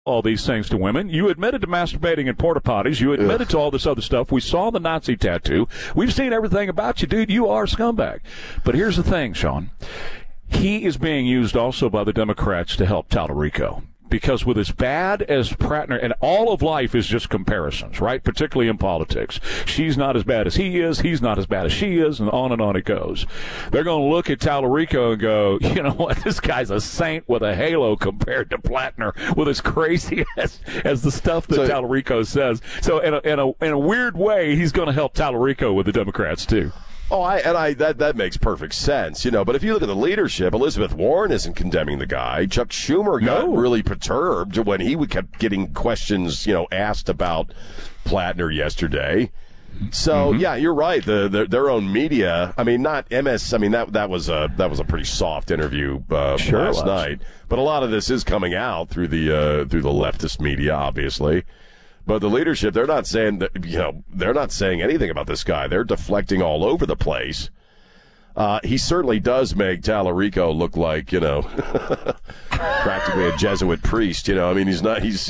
all these things to women. You admitted to masturbating in porta potties. You admitted to all this other stuff. We saw the Nazi tattoo. We've seen everything about you, dude. You are a scumbag. But here's the thing, Sean. He is being used also by the Democrats to help Tallarico. Because with as bad as Prattner, and all of life is just comparisons, right? Particularly in politics. She's not as bad as he is. He's not as bad as she is, and on it goes. They're going to look at Tallarico and go, you know what? This guy's a saint with a halo compared to Plattner with as crazy as the stuff that Tallarico says. So in a weird way, he's going to help Tallarico with the Democrats, too. Oh, that makes perfect sense, you know. But if you look at the leadership, Elizabeth Warren isn't condemning the guy. Chuck Schumer got really perturbed when he kept getting questions, you know, asked about Plattner yesterday. So yeah, you're right. Their own media. I mean, not MS. I mean that was a pretty soft interview last night. But a lot of this is coming out through the leftist media, obviously. But the leadership, they're not saying that, you know, they're not saying anything about this guy. They're deflecting all over the place. He certainly does make Tallarico look like, you know, practically a Jesuit priest. You know, I mean, it's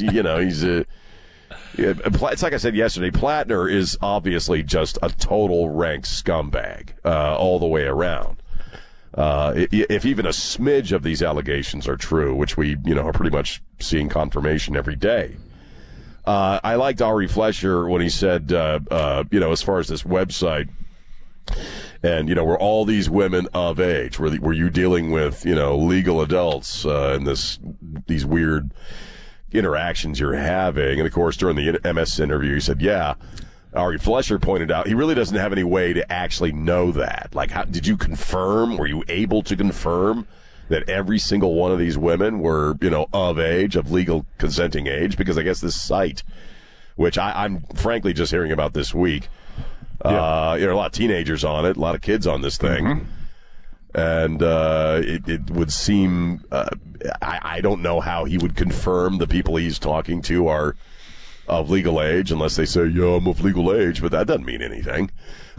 like I said yesterday, Plattner is obviously just a total rank scumbag all the way around. If even a smidge of these allegations are true, which we, you know, are pretty much seeing confirmation every day. I liked Ari Fleischer when he said, you know, as far as this website, and, you know, were all these women of age? Were you dealing with, you know, legal adults and these weird interactions you're having? And, of course, during the MS interview, he said, yeah. Ari Fleischer pointed out he really doesn't have any way to actually know that. Like, how did you confirm? Were you able to confirm that every single one of these women were, you know, of age, of legal consenting age? Because I guess this site, which I'm frankly just hearing about this week, you know, a lot of teenagers on it, a lot of kids on this thing. And it would seem, I don't know how he would confirm the people he's talking to are of legal age, unless they say, yeah, I'm of legal age, but that doesn't mean anything.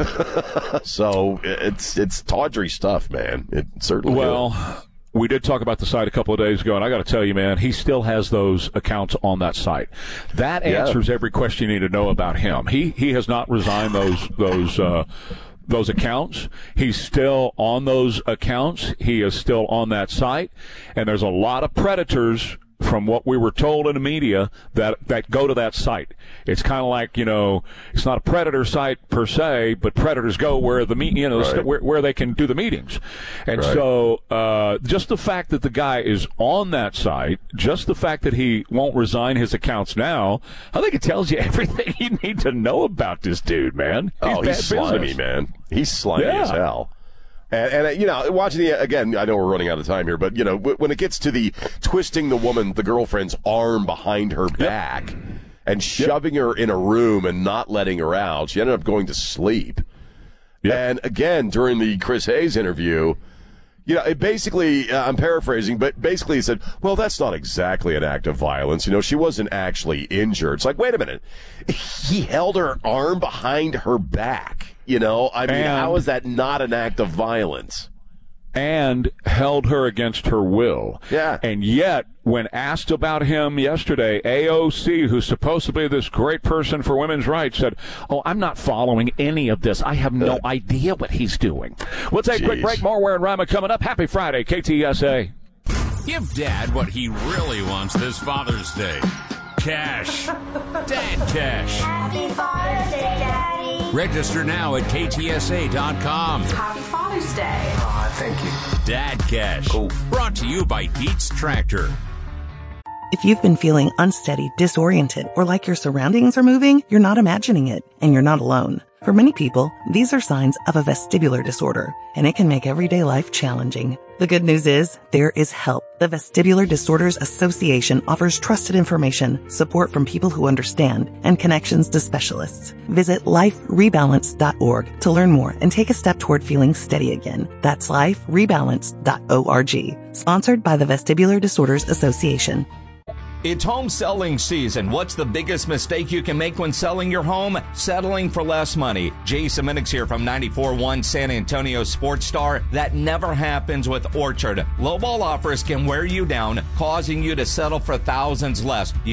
So it's tawdry stuff, man. It certainly is. We did talk about the site a couple of days ago, and I got to tell you, man, he still has those accounts on that site. That answers every question you need to know about him. He has not resigned those accounts. He's still on those accounts. He is still on that site, and there's a lot of predators, from what we were told in the media, that go to that site. It's kind of like, you know, it's not a predator site per se, but predators go where where they can do the meetings. And so just the fact that the guy is on that site, just the fact that he won't resign his accounts now, I think it tells you everything you need to know about this dude, man. He's slimy, man. He's slimy as hell. And you know, watching again, I know we're running out of time here, but, you know, when it gets to the twisting the girlfriend's arm behind her back and shoving her in a room and not letting her out, she ended up going to sleep. And again, during the Chris Hayes interview, you know, it basically, I'm paraphrasing, but basically he said, well, that's not exactly an act of violence. You know, she wasn't actually injured. It's like, wait a minute. He held her arm behind her back. You know, I mean, how is that not an act of violence? And held her against her will. Yeah. And yet, when asked about him yesterday, AOC, who's supposed to be this great person for women's rights, said, oh, I'm not following any of this. I have no idea what he's doing. We'll take a quick break. More Ware and Rima coming up. Happy Friday, KTSA. Give Dad what he really wants this Father's Day. Cash. Dad cash. Happy Father's Day, Daddy. Register now at KTSA.com. Happy Father's Day. Aw, thank you. Dad Cash. Brought to you by Dietz Tractor. If you've been feeling unsteady, disoriented, or like your surroundings are moving, you're not imagining it, and you're not alone. For many people, these are signs of a vestibular disorder, and it can make everyday life challenging. The good news is, there is help. The Vestibular Disorders Association offers trusted information, support from people who understand, and connections to specialists. Visit liferebalance.org to learn more and take a step toward feeling steady again. That's liferebalance.org. Sponsored by the Vestibular Disorders Association. It's home selling season. What's the biggest mistake you can make when selling your home? Settling for less money. Jason Minix here from 94.1 San Antonio Sports Star. That never happens with Orchard. Lowball offers can wear you down, causing you to settle for thousands less.